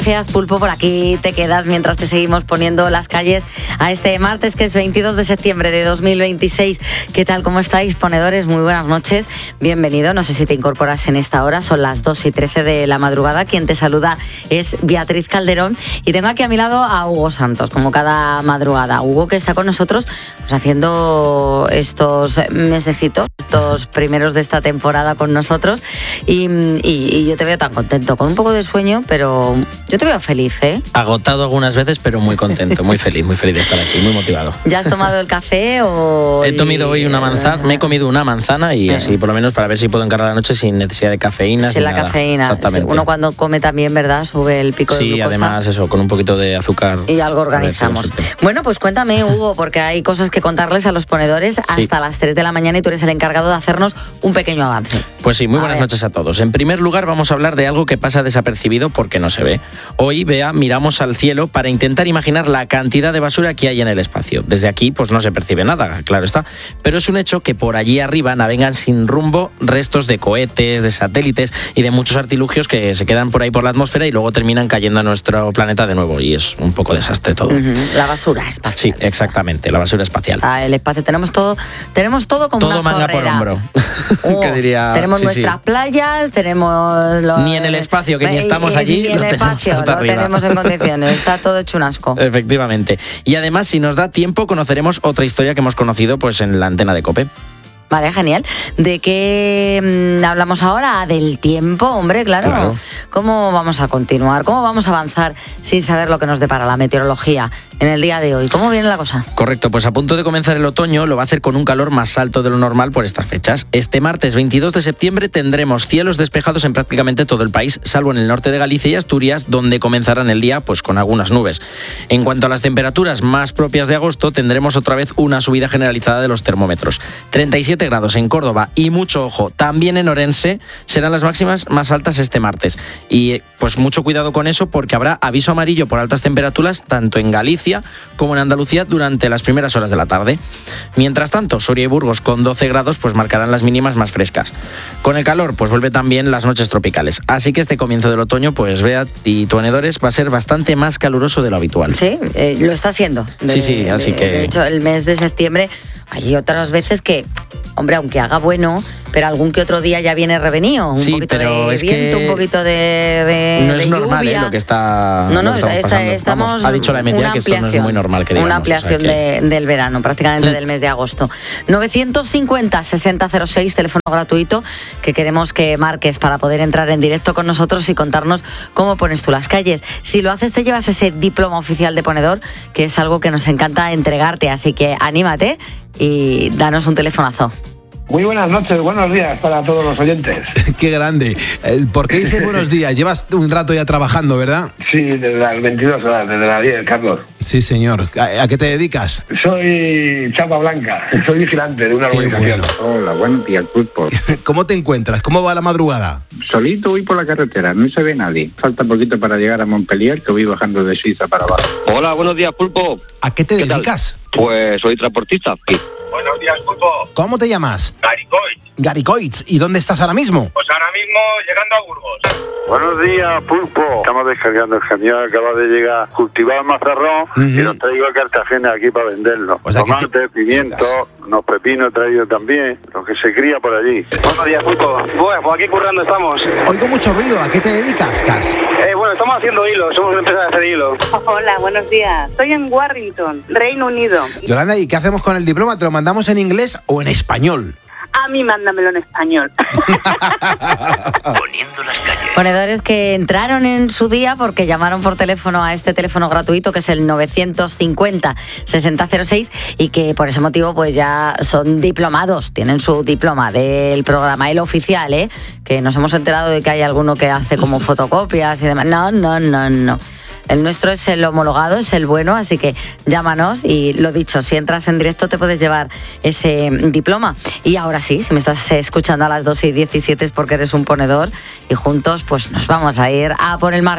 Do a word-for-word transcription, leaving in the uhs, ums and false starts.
Gracias, Pulpo, por aquí te quedas mientras que seguimos poniendo las calles a este martes, que es veintidós de septiembre de dos mil veintiséis. ¿Qué tal? ¿Cómo estáis, ponedores? Muy buenas noches. Bienvenido. No sé si te incorporas en esta hora. Son las dos y trece de la madrugada. Quien te saluda es Beatriz Calderón. Y tengo aquí a mi lado a Hugo Santos, como cada madrugada. Hugo, que está con nosotros pues, haciendo estos mesecitos, estos primeros de esta temporada con nosotros. Y, y, y yo te veo tan contento, con un poco de sueño, pero... Yo te veo feliz, ¿eh? Agotado algunas veces, pero muy contento, muy feliz, muy feliz de estar aquí, muy motivado. ¿Ya has tomado el café o...? He tomado hoy una manzana, me he comido una manzana y así por lo menos para ver si puedo encarar la noche sin necesidad de cafeína. Sin la nada. cafeína. Exactamente. Uno cuando come también, ¿verdad? Sube el pico sí, de glucosa. Sí, además eso, con un poquito de azúcar. Y algo organizamos. Bueno, pues cuéntame, Hugo, porque hay cosas que contarles a los ponedores hasta sí. las tres de la mañana y tú eres el encargado de hacernos un pequeño avance. Pues sí, muy a buenas ver. noches a todos. En primer lugar vamos a hablar de algo que pasa desapercibido porque no se ve. Hoy, Bea, miramos al cielo para intentar imaginar la cantidad de basura que hay en el espacio. Desde aquí pues no se percibe nada, claro está, pero es un hecho que por allí arriba navegan sin rumbo restos de cohetes, de satélites y de muchos artilugios que se quedan por ahí por la atmósfera y luego terminan cayendo a nuestro planeta de nuevo y es un poco desastre todo. Uh-huh. La basura espacial. Sí, exactamente, la basura espacial. Ah, el espacio, tenemos todo, tenemos todo como todo una manga zorrera. Por hombro. Oh, ¿Qué diría? Tenemos sí, nuestras sí. playas, tenemos... Lo, ni en el espacio, que ni estamos allí, ni en lo el tenemos espacio, hasta lo arriba. tenemos en condiciones, está todo hecho un asco. Efectivamente. Y además, si nos da tiempo, conoceremos otra historia que hemos conocido pues en la antena de COPE. Vale, genial. ¿De qué mmm, hablamos ahora? Del tiempo, hombre, claro. claro. ¿Cómo vamos a continuar? ¿Cómo vamos a avanzar sin saber lo que nos depara la meteorología en el día de hoy? ¿Cómo viene la cosa? Correcto, pues a punto de comenzar el otoño lo va a hacer con un calor más alto de lo normal por estas fechas. Este martes veintidós de septiembre tendremos cielos despejados en prácticamente todo el país, salvo en el norte de Galicia y Asturias, donde comenzarán el día pues con algunas nubes. En cuanto a las temperaturas más propias de agosto, tendremos otra vez una subida generalizada de los termómetros. treinta y siete grados en Córdoba y mucho ojo, también en Orense serán las máximas más altas este martes. Y pues mucho cuidado con eso porque habrá aviso amarillo por altas temperaturas tanto en Galicia como en Andalucía durante las primeras horas de la tarde. Mientras tanto, Soria y Burgos con doce grados pues marcarán las mínimas más frescas. Con el calor pues vuelve también las noches tropicales. Así que este comienzo del otoño pues Bea y Tuanedores va a ser bastante más caluroso de lo habitual. Sí, eh, lo está haciendo. De, sí, sí, así de, que... De hecho, el mes de septiembre hay otras veces que, hombre, aunque haga bueno, pero algún que otro día ya viene revenido. Un sí, poquito pero de es viento, que un poquito de, de No es de normal lluvia. ¿eh? Lo que está No, no, lo que está, estamos, estamos Vamos, ha dicho la M T A que esto no es muy normal que digamos. Una ampliación o sea que... de, del verano, prácticamente mm. del mes de agosto. novecientos cincuenta, sesenta cero seis, teléfono gratuito, que queremos que marques para poder entrar en directo con nosotros y contarnos cómo pones tú las calles. Si lo haces, te llevas ese diploma oficial de ponedor, que es algo que nos encanta entregarte, así que anímate y danos un telefonazo. Muy buenas noches, buenos días para todos los oyentes. Qué grande. ¿Por qué dice buenos días? Llevas un rato ya trabajando, ¿verdad? Sí, desde las veintidós horas, desde las diez, Carlos. Sí, señor. ¿A, a qué te dedicas? Soy chapa blanca, soy vigilante de una Qué organización. bueno. Hola, buenos días, Pulpo. ¿Cómo te encuentras? ¿Cómo va la madrugada? Solito voy por la carretera, no se ve nadie. Falta poquito para llegar a Montpellier, que voy bajando de Suiza para abajo. Hola, buenos días, Pulpo. ¿A qué te ¿Qué dedicas? Tal? Pues soy transportista. Sí. Buenos días, Pulpo. ¿Cómo te llamas? Gary Coit. Gary Coit. ¿Y dónde estás ahora mismo? Pues ahora mismo llegando a Burgos. Buenos días, Pulpo. Estamos descargando el camión, acaba de llegar cultivado mazarrón uh-huh. y nos traigo a Cartagena aquí para venderlo. O sea, tomate, te... pimiento, unos pepinos he traído también, lo que se cría por allí. Buenos días, Pulpo. Bueno, pues aquí currando estamos. Oigo mucho ruido. ¿A qué te dedicas, Cas? Eh, bueno, estamos haciendo hilos, somos una empresa de hacer hilos. Hola, buenos días. Estoy en Warrington, Reino Unido. Yolanda, ¿y qué hacemos con el diploma? ¿Te lo mandamos en inglés o en español? A mí mándamelo en español. Poniendo las calles. Ponedores que entraron en su día porque llamaron por teléfono a este teléfono gratuito que es el novecientos cincuenta, sesenta cero seis y que por ese motivo pues ya son diplomados, tienen su diploma del programa, el oficial, ¿eh? Que nos hemos enterado de que hay alguno que hace como fotocopias y demás. No, no, no, no. El nuestro es el homologado, es el bueno, así que llámanos y lo dicho, si entras en directo te puedes llevar ese diploma. Y ahora sí, si me estás escuchando a las dos y diecisiete es porque eres un ponedor y juntos pues nos vamos a ir a por el martes.